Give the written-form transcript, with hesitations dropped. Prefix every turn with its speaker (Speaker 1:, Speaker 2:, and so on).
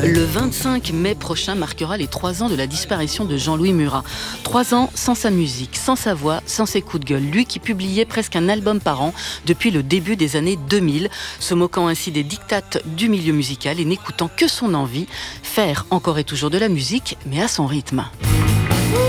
Speaker 1: Le 25 mai prochain marquera les 3 ans de la disparition de Jean-Louis Murat. 3 ans sans sa musique, sans sa voix, sans ses coups de gueule. Lui qui publiait presque un album par an depuis le début des années 2000, se moquant ainsi des dictates du milieu musical et n'écoutant que son envie, faire encore et toujours de la musique, mais à son rythme.